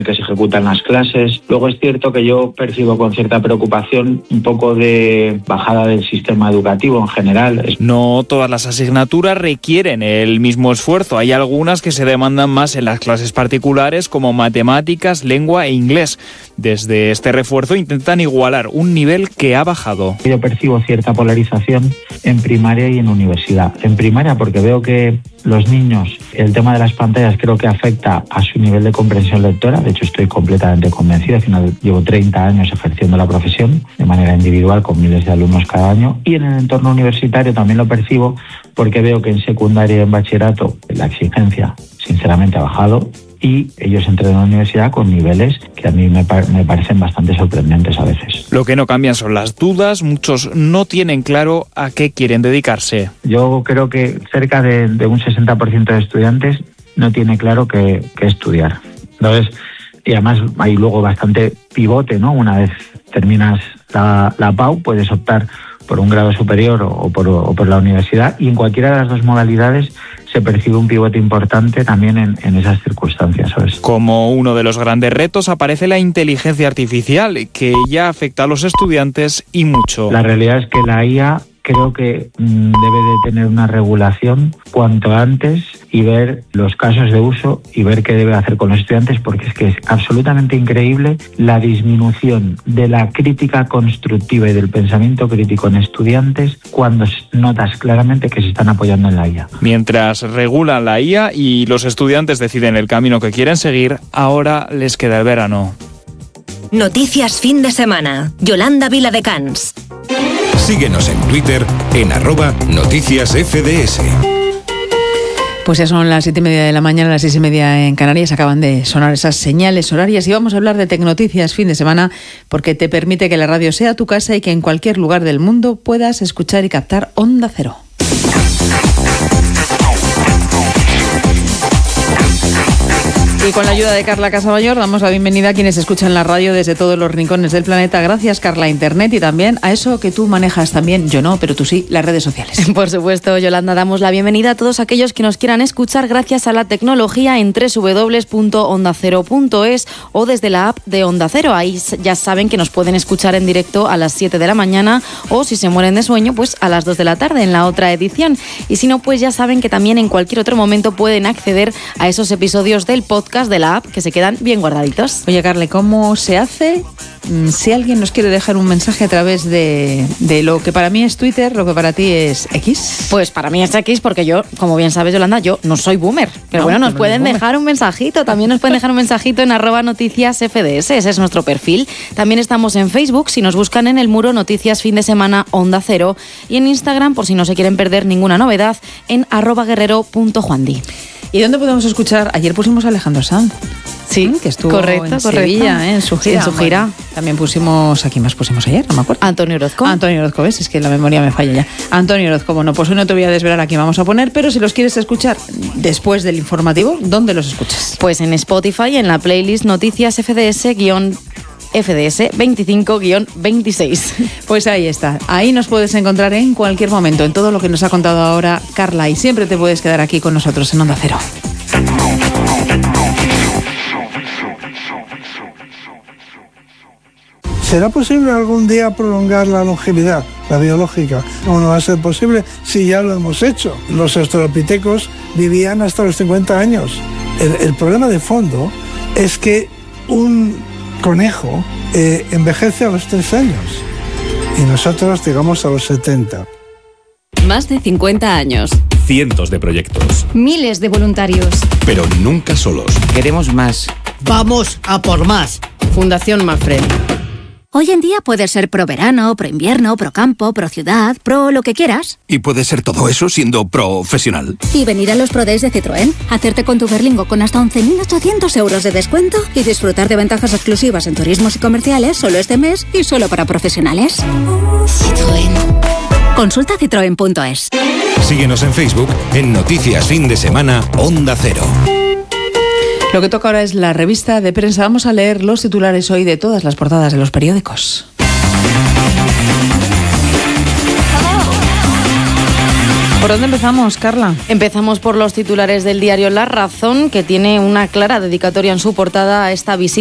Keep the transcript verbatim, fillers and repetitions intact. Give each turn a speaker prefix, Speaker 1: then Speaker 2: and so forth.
Speaker 1: que se ejecutan las clases. Luego es cierto que yo percibo con cierta preocupación un poco de bajada del sistema educativo en general.
Speaker 2: No todas las asignaturas requieren el mismo esfuerzo. Hay algunas que se demandan más en las clases particulares, como matemáticas, lengua e inglés. Desde este refuerzo intentan igualar un nivel que ha bajado.
Speaker 1: Yo percibo cierta polarización en primaria y en universidad. En primaria porque veo que los niños, el tema de las pantallas creo que afecta a su nivel de comprensión lectora. De hecho, estoy completamente convencido. Al final llevo treinta años ejerciendo la profesión de manera individual con miles de alumnos cada año. Y en el entorno universitario también lo percibo porque veo que en secundaria y en bachillerato la exigencia, sinceramente, ha bajado. Y ellos entran en la universidad con niveles que a mí me, par- me parecen bastante sorprendentes a veces.
Speaker 2: Lo que no cambian son las dudas. Muchos no tienen claro a qué quieren dedicarse.
Speaker 1: Yo creo que cerca de, de un sesenta por ciento de estudiantes no tiene claro qué, qué estudiar. Entonces, y además hay luego bastante pivote, ¿no? Una vez terminas la, la P A U, puedes optar por un grado superior o por, o por la universidad, y en cualquiera de las dos modalidades se percibe un pivote importante también en, en esas circunstancias, ¿sabes?
Speaker 2: Como uno de los grandes retos aparece la inteligencia artificial, que ya afecta a los estudiantes y mucho.
Speaker 1: La realidad es que la I A creo que mmm, debe de tener una regulación cuanto antes y ver los casos de uso y ver qué debe hacer con los estudiantes, porque es que es absolutamente increíble la disminución de la crítica constructiva y del pensamiento crítico en estudiantes cuando notas claramente que se están apoyando en la I A.
Speaker 2: Mientras regulan la I A y los estudiantes deciden el camino que quieren seguir, ahora les queda el verano.
Speaker 3: Noticias fin de semana. Yolanda Viladecans.
Speaker 4: Síguenos en Twitter en arroba noticias F D S.
Speaker 5: Pues ya son las siete y media de la mañana, las seis y media en Canarias. Acaban de sonar esas señales horarias y vamos a hablar de Tecnoticias fin de semana, porque te permite que la radio sea tu casa y que en cualquier lugar del mundo puedas escuchar y captar Onda Cero. Y con la ayuda de Carla Casamayor damos la bienvenida a quienes escuchan la radio desde todos los rincones del planeta. Gracias, Carla, a Internet y también a eso que tú manejas también, yo no, pero tú sí, las redes sociales.
Speaker 6: Por supuesto, Yolanda, damos la bienvenida a todos aquellos que nos quieran escuchar gracias a la tecnología en doble u doble u doble u punto onda cero punto es o desde la app de Onda Cero. Ahí ya saben que nos pueden escuchar en directo a las siete de la mañana o, si se mueren de sueño, pues a las dos de la tarde en la otra edición. Y si no, pues ya saben que también en cualquier otro momento pueden acceder a esos episodios del podcast de la app que se quedan bien guardaditos.
Speaker 5: Oye, Carle, ¿cómo se hace si alguien nos quiere dejar un mensaje a través de, de lo que para mí es Twitter, lo que para ti es X?
Speaker 6: Pues para mí es X porque yo, como bien sabes, Yolanda, yo no soy boomer. Pero no, bueno, nos pueden dejar un mensajito. También nos pueden dejar un mensajito en arroba noticias F D S. Ese es nuestro perfil. También estamos en Facebook, si nos buscan en el muro Noticias Fin de Semana Onda Cero. Y en Instagram, por si no se quieren perder ninguna novedad, en arroba guerrero punto juandi.
Speaker 5: ¿Y dónde podemos escuchar? Ayer pusimos a Alejandro Sanz.
Speaker 6: Sí,
Speaker 5: que estuvo
Speaker 6: correcto,
Speaker 5: en
Speaker 6: correcto.
Speaker 5: Sevilla, ¿eh? en su gira.
Speaker 6: Sí, en su gira.
Speaker 5: Bueno, también pusimos, ¿a quién más pusimos ayer? No me acuerdo.
Speaker 6: Antonio Orozco.
Speaker 5: Antonio Orozco, ¿ves? Es que la memoria me falla ya. Antonio Orozco, bueno, pues hoy no te voy a desvelar a quién vamos a poner, pero si los quieres escuchar después del informativo, ¿dónde los escuchas?
Speaker 6: Pues en Spotify, en la playlist Noticias F D S guión F D S veinticinco guión veintiséis.
Speaker 5: Pues ahí está. Ahí nos puedes encontrar en cualquier momento, en todo lo que nos ha contado ahora Carla, y siempre te puedes quedar aquí con nosotros en Onda Cero.
Speaker 7: ¿Será posible algún día prolongar la longevidad, la biológica? ¿Cómo no va a ser posible si ya lo hemos hecho? Los australopitecos vivían hasta los cincuenta años. El, el problema de fondo es que un conejo eh, envejece a los tres años y nosotros llegamos a los setenta.
Speaker 8: Más de cincuenta años.
Speaker 4: Cientos de proyectos.
Speaker 8: Miles de voluntarios.
Speaker 4: Pero nunca solos.
Speaker 9: Queremos más.
Speaker 10: Vamos a por más.
Speaker 8: Fundación Mafre.
Speaker 11: Hoy en día puedes ser pro verano, pro invierno, pro campo, pro ciudad, pro lo que quieras.
Speaker 4: Y puede ser todo eso siendo profesional.
Speaker 11: Y venir a los Pro Days de Citroën, hacerte con tu Berlingo con hasta once mil ochocientos euros de descuento y disfrutar de ventajas exclusivas en turismos y comerciales solo este mes y solo para profesionales. Citroën. Consulta citroen punto es.
Speaker 4: Síguenos en Facebook en Noticias Fin de Semana Onda Cero.
Speaker 5: Lo que toca ahora es la revista de prensa. Vamos a leer los titulares hoy de todas las portadas de los periódicos. ¿Por dónde empezamos, Carla?
Speaker 6: Empezamos por los titulares del diario La Razón, que tiene una clara dedicatoria en su portada a esta visita